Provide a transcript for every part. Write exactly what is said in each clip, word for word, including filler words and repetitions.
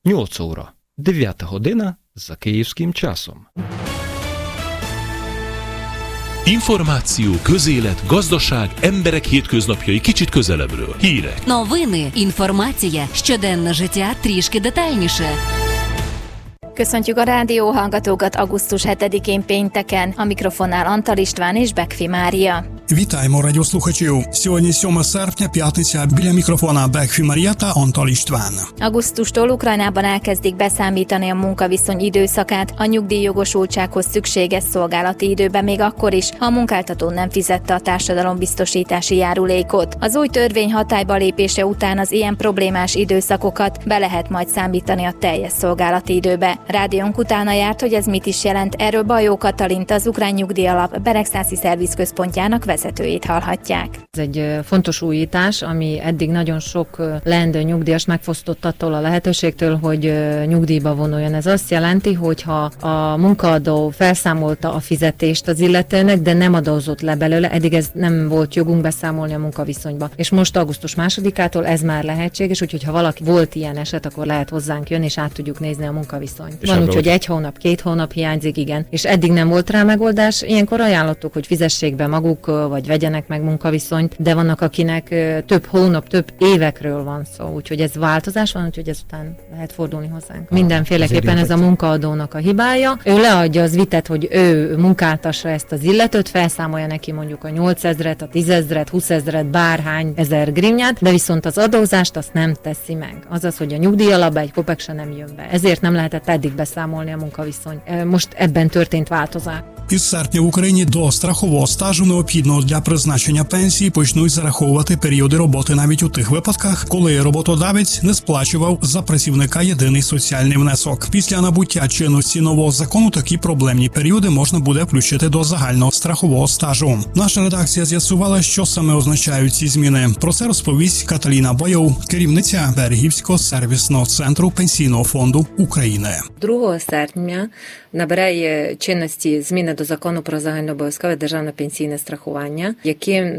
nyolc óra, дев'ята година за kиївським часом. Információ, közélet, gazdaság, emberek hétköznapjai kicsit közelebbről. Hírek. Новини, інформація, щоденне життя трішки детальніше. Köszöntjük a rádióhallgatókat augusztus hetedikén pénteken. A mikrofonnál Antal István és Bekfi Mária. Вітаємо радіослухачів. Сьогодні сьоме серпня, п'ятниця, біля мікрофона Бекфі Марія та Antal István. Augusztustól Ukrajnában elkezdik beszámítani a munkaviszony időszakát a nyugdíjjogosultsághoz szükséges szolgálati időben, még akkor is, ha a munkáltató nem fizette a társadalombiztosítási járulékot. Az új törvény hatályba lépése után az ilyen problémás időszakokat be lehet majd számítani a teljes szolgálati időbe. Rádiónk utána járt, hogy ez mit is jelent. Erről Bajó Katalint, az Ukrán Nyugdíjalap Beregszászi Szervizközpontjának vezetőjét hallhatják. Ez egy fontos újítás, ami eddig nagyon sok leendő nyugdíjas megfosztott attól a lehetőségtől, hogy nyugdíjba vonuljon. Ez azt jelenti, hogy ha a munkaadó felszámolta a fizetést az illetőnek, de nem adózott le belőle, eddig ez nem volt jogunk beszámolni a munkaviszonyba. És most augusztus másodikától ez már lehetséges, úgyhogy ha valaki volt ilyen eset, akkor lehet hozzánk jönni, és át tudjuk nézni a munkaviszonyt. És van úgy, hogy egy hónap, két hónap hiányzik, igen. És eddig nem volt rá megoldás. Ilyenkor ajánlottuk, hogy fizessék be maguk, vagy vegyenek meg munkaviszonyt, de vannak, akinek több hónap, több évekről van szó, úgyhogy ez változás van, úgyhogy ezután lehet fordulni hozzánk. Mindenféleképpen ez a munkaadónak a hibája. Ő leadja az vitet, hogy ő munkáltassa ezt az illetőt, felszámolja neki mondjuk a nyolcezret, a tízezret, húszezret, bárhány ezer grivnyát, de viszont az adózást azt nem teszi meg. Azaz, hogy a nyugdíjalapba egy kopek se nem jön be. Ezért nem lehetett eddig beszámolni a munkaviszony. Most ebben történt változás. Із серпня в Україні до страхового стажу необхідного для призначення пенсії почнуть зараховувати періоди роботи навіть у тих випадках, коли роботодавець не сплачував за працівника єдиний соціальний внесок. Після набуття чинності нового закону такі проблемні періоди можна буде включити до загального страхового стажу. Наша редакція з'ясувала, що саме означають ці зміни. Про це розповість Каталіна Бajó, керівниця Берегівського сервісного центру Пенсійного фонду України. другого серпня набирає чинності зміни до закону про загальнообов'язкове державне пенсійне страхування, яким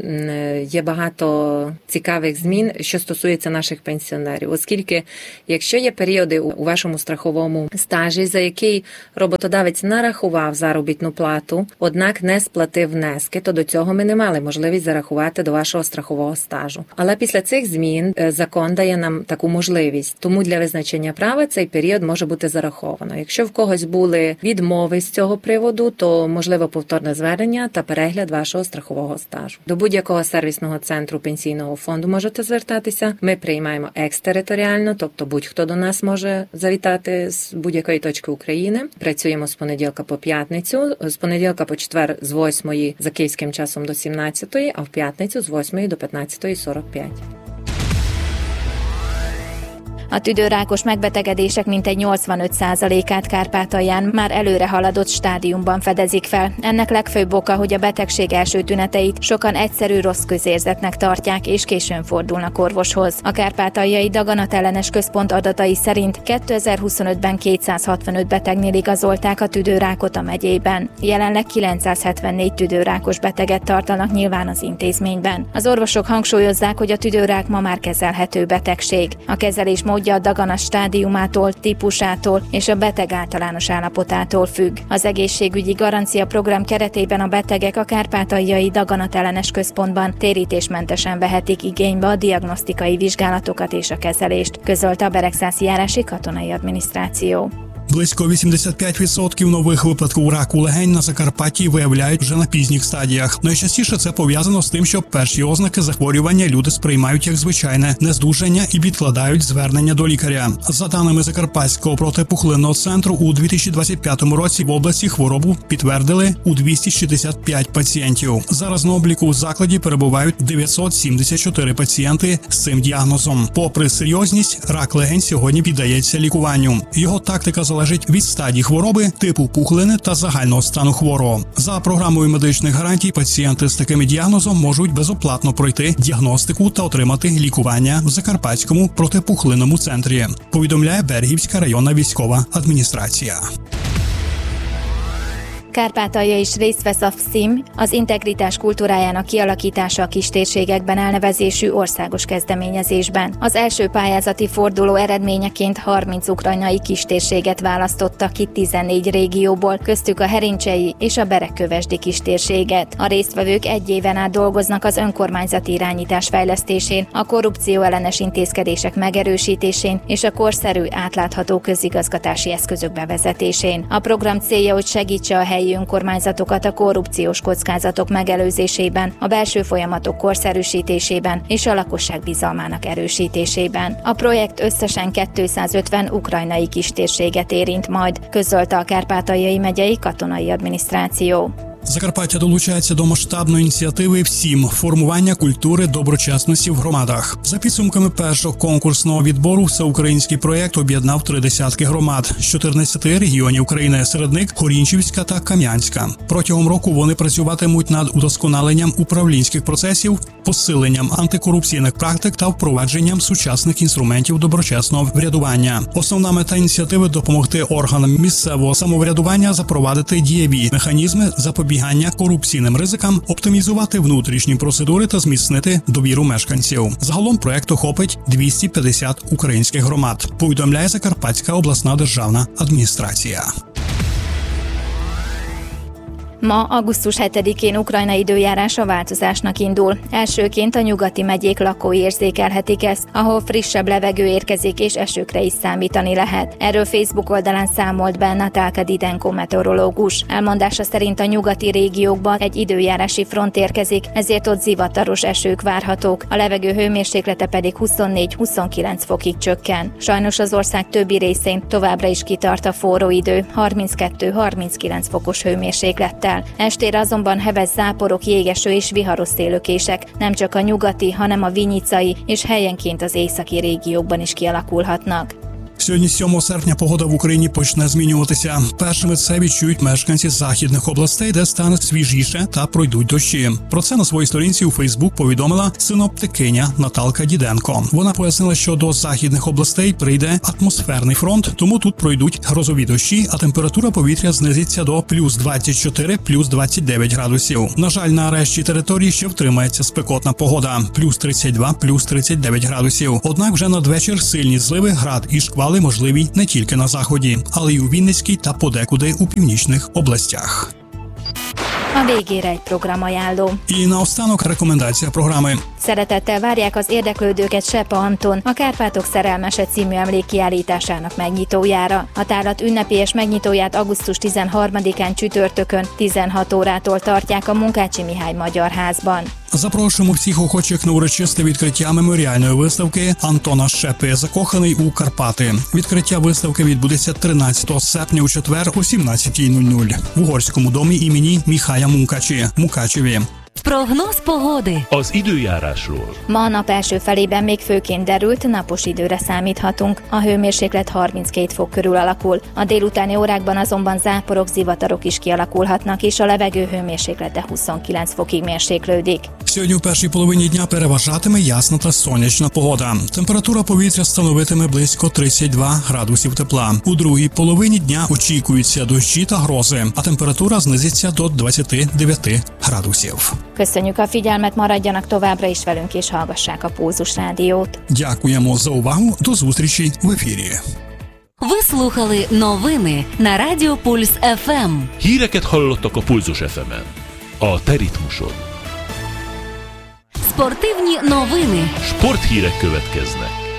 є багато цікавих змін, що стосується наших пенсіонерів. Оскільки, якщо є періоди у вашому страховому стажі, за який роботодавець нарахував заробітну плату, однак не сплатив внески, то до цього ми не мали можливість зарахувати до вашого страхового стажу. Але після цих змін закон дає нам таку можливість. Тому для визначення права цей період може бути зараховано. Якщо в когось були відмови з цього приводу, то можливо повторне звернення та перегляд вашого страхового стажу. До будь-якого сервісного центру пенсійного фонду можете звертатися. Ми приймаємо екстериторіально, тобто будь-хто до нас може завітати з будь-якої точки України. Працюємо з понеділка по п'ятницю, з понеділка по четвер з восьмої за київським часом до сімнадцятої, а в п'ятницю з восьмої до п'ятнадцятої сорок п'ять. A tüdőrákos megbetegedések mintegy nyolcvanöt százalékát Kárpátalján már előre haladott stádiumban fedezik fel. Ennek legfőbb oka, hogy a betegség első tüneteit sokan egyszerű rossz közérzetnek tartják, és későn fordulnak orvoshoz. A Kárpátaljai Daganatellenes Központ adatai szerint kétezer-huszonötben kétszázhatvanöt betegnél igazolták a tüdőrákot a megyében. Jelenleg kilencszázhetvennégy tüdőrákos beteget tartanak nyilván az intézményben. Az orvosok hangsúlyozzák, hogy a tüdőrák ma már kezelhető betegség. A kezelés módja a dagana stádiumától, típusától és a beteg általános állapotától függ. Az egészségügyi garancia program keretében a betegek a Kárpátaljai Daganatellenes Központban térítésmentesen vehetik igénybe a diagnosztikai vizsgálatokat és a kezelést, közölte a Beregszászi járási katonai adminisztráció. Близько вісімдесят п'ять відсотків нових випадків раку легень на Закарпатті виявляють вже на пізніх стадіях. Найчастіше це пов'язано з тим, що перші ознаки захворювання люди сприймають як звичайне нездужання і відкладають звернення до лікаря. За даними Закарпатського протипухлинного центру, у дві тисячі двадцять п'ятому році в області хворобу підтвердили у двісті шістдесят п'ять пацієнтів. Зараз на обліку у закладі перебувають дев'ятсот сімдесят чотири пацієнти з цим діагнозом. Попри серйозність, рак легень сьогодні піддається лікуванню. Його тактика залежить залежить від стадії хвороби, типу пухлини та загального стану хворого. За програмою медичних гарантій пацієнти з таким діагнозом можуть безоплатно пройти діагностику та отримати лікування в Закарпатському протипухлинному центрі, повідомляє Берегівська районна військова адміністрація. Kárpátalja is részt vesz a FSZIM, az integritás kultúrájának kialakítása a kistérségekben elnevezésű országos kezdeményezésben. Az első pályázati forduló eredményeként harminc ukrajnai kistérséget választottak ki tizennégy régióból, köztük a Herincsei és a Beregkövesdi kistérséget. A résztvevők egy éven át dolgoznak az önkormányzati irányítás fejlesztésén, a korrupció ellenes intézkedések megerősítésén és a korszerű, átlátható közigazgatási eszközök bevezetésén. A program célja, hogy segítse a helyi önkormányzatokat a korrupciós kockázatok megelőzésében, a belső folyamatok korszerűsítésében és a lakosság bizalmának erősítésében. A projekt összesen kétszázötven ukrajnai kistérséget érint majd, közölte a Kárpátaljai megyei katonai adminisztráció. Закарпаття долучається до масштабної ініціативи «ФСІМ» – формування культури доброчесності в громадах. За підсумками першого конкурсного відбору всеукраїнський проєкт об'єднав три десятки громад з чотирнадцяти регіонів України, серед них Хорінчівська та Кам'янська. Протягом року вони працюватимуть над удосконаленням управлінських процесів, посиленням антикорупційних практик та впровадженням сучасних інструментів доброчесного врядування. Основна мета ініціативи – допомогти органам місцевого самоврядування запровадити дієві механізми запобігання Запобігання корупційним ризикам, оптимізувати внутрішні процедури та зміцнити довіру мешканців. Загалом проект охопить двісті п'ятдесят українських громад, повідомляє Закарпатська обласна державна адміністрація. Ma, augusztus hetedikén Ukrajna időjárása változásnak indul. Elsőként a nyugati megyék lakói érzékelhetik ezt, ahol frissebb levegő érkezik és esőkre is számítani lehet. Erről Facebook oldalán számolt be Natálka Didenko meteorológus. Elmondása szerint a nyugati régiókban egy időjárási front érkezik, ezért ott zivataros esők várhatók, a levegő hőmérséklete pedig huszonnégy-huszonkilenc fokig csökken. Sajnos az ország többi részén továbbra is kitart a forró idő, harminckettő-harminckilenc fokos hőmérséklettel. Estére azonban heves záporok, jégeső és viharos szélőkések nem csak a nyugati, hanem a vinyicai és helyenként az északi régiókban is kialakulhatnak. Сьогодні, сьомого серпня, погода в Україні почне змінюватися. Першими це відчують мешканці західних областей, де стане свіжіше та пройдуть дощі. Про це на своїй сторінці у Фейсбук повідомила синоптикиня Наталка Діденко. Вона пояснила, що до західних областей прийде атмосферний фронт, тому тут пройдуть грозові дощі, а температура повітря знизиться до плюс двадцять чотири - плюс двадцять дев'ять градусів. На жаль, на решті території ще втримається спекотна погода – плюс тридцять два - плюс тридцять дев'ять градусів. Однак вже надвечір сильні зливи, град і шквали можливі не тільки на заході, але й у Вінницькій та подекуди у північних областях. A végére egy programajánló. І наостанок рекомендація програми. Szeretettel várják az érdeklődőket Sepa Anton, a Kárpátok szerelmese című emlékkiállításának megnyitójára. A tárlat ünnepélyes megnyitóját augusztus tizenharmadikán csütörtökön tizenhat órától tartják a Munkácsi Mihály Magyar Házban. Запрошуємо всіх охочих на урочисте відкриття меморіальної виставки Антона Шепи «Закоханий у Карпати». Відкриття виставки відбудеться тринадцятого серпня у четвер о сімнадцятій нуль нуль в Угорському домі імені Міхая Мункачі, Мукачеві. Прогноz pogody. Az időjárásról. Ma a nap első felében még főként derült, napos időre számíthatunk. A hőmérséklet harminckét fok körül alakul. A délutáni órákban azonban záporok, zivatarok is kialakulhatnak, és a levegő hőmérséklete huszonkilenc fokig mérséklődik. Сьогодні у першій половині дня переважатиме ясна та сонячна погода. Температура повітря становитиме близько тридцять два градусів тепла. У другій половині дня очікуються дощі та грози, а температура знизиться до двадцяти дев'яти градусів. Köszönjük a figyelmet, maradjanak továbbra is velünk és hallgassák a Pulzus Rádiót. Дякуємо за увагу. До зустрічі в ефірі. Ви слухали новини на Радіо Пульс еф ем. Híreket hallottak a Pulzus еф емен. A te ritmusod. Спортивні новини. Sporthírek következnek.